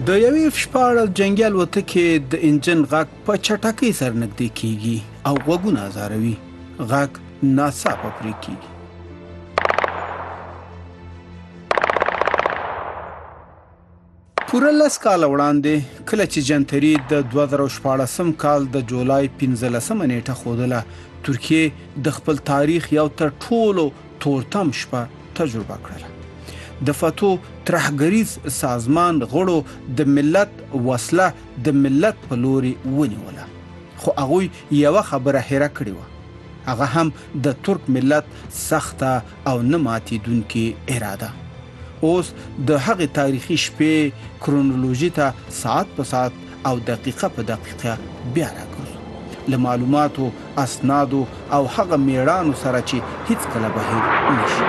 د یوې F-14 جنګي الوتکې د انجن غږ په چټکۍ سره نږدې کیږي او غوږونه ازاروي. غږ ناڅاپه پرې کیږي. پوره 10 کاله وړاندې کله چې جنتري د 2014 کال د جولای 15 نیټه ښودله، ترکیې د خپل تاریخ یو تر ټولو تورتم شپه تجربه کړله. د فتو ترهګریز سازمان غړو د ملت وسله د ملت په لوري ونیوله، خو هغوی یوه خبره هیره کړې وه، هغه هم د ترک ملت سخته او نه ماتېدونکې اراده. اوس د هغې تاریخي شپې کرونولوژي ته ساعت په ساعت او دقیقه په دقیقه بیا راګرځو، له معلوماتو، اسنادو او هغه میړانو سره چې هیڅکله به هېر نشي.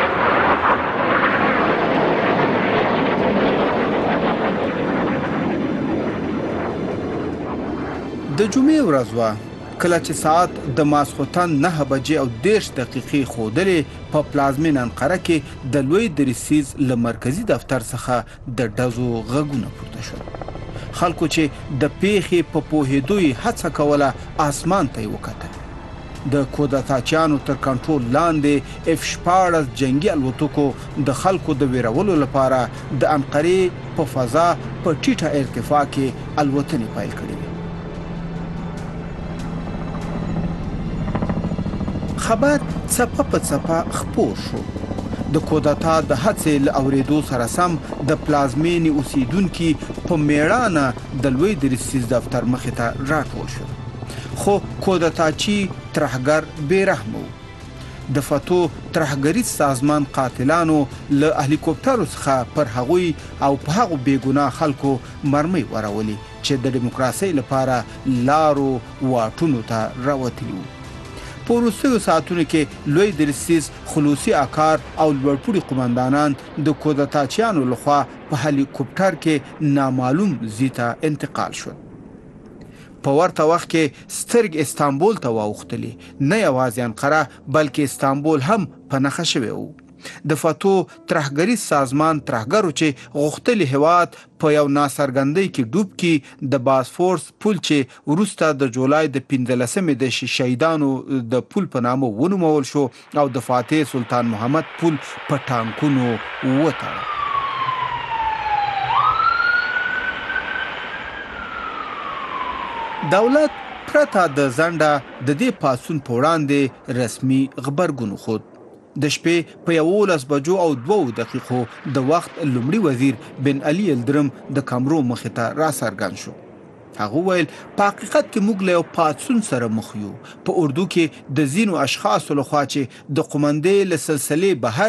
د جمعې ورځ وه کله چې ساعت د ماسخوتن 9 بجې او 10 دقیقې ښودلې. په پلازمین انقره کې د لوی درسیز له مرکزي دفتر څخه د ډزو غږونه پورته شول. خلکو چې د پیښې په پوهېدو یې هڅه کوله اسمان ته یې وکتل. د کودتاچیانو تر کنټرول لاندې F-14 جنګي الوتکو د خلکو د ویرولو لپاره د انقرې په فضا په ټیټه ارتفاع کې الوتنې پیل کړې وې. خبر څپه په څپه خپور شو. د کودتا د هڅې له اورېدو سره سم د پلازمینې اوسیدونکي په میړانه د لوی درسیز دفتر مخې ته راټول شول. خو کودتاچي ترهګر بې رحمه و. د فتو ترهګریز سازمان قاتلانو له هلیکوپټرو څخه پر هغوی او په هغو بېګناه خلکو مرمۍ ورولې چې د ډیموکراسۍ لپاره لارو واټونو ته راوتلي وو. په وروستیو ساعتونو کې لوی درسیز خلوصي اکار او لوړپوړي قمندانان د کودتاچیانو لخوا په هلیکوپټر کې نامعلوم ځای ته انتقال شول. په ورته وخت کې سترګې استانبول ته واوښتلې، نه یوازې انقره بلکې استانبول هم په نښه شوی و. د فتو ترهګریز سازمان ترهګرو چې غوښتلي هېواد په یو ناڅرګندۍ کې ډوب کړي، د باسفورس پل چې وروسته د جولای د 15 د شهیدانو د پل په نامه ونومول شو او د فاتح سلطان محمد پل په ټانکونو وتړه. دولت پرته د ځنډه د دې پاڅون په وړاندې رسمي غبرګون وښود. د شپې په 11 بجو او 2 دقیقو د وخت لومړي وزیر بن علي الدرم د کمرو مخې ته راڅرګند شو. هغه ویل په حقیقت کې موږ له یو پاڅون سره مخ یو. په اردو کې د ځینو اشخاصو لخوا چې د قومندې له سلسلې بهر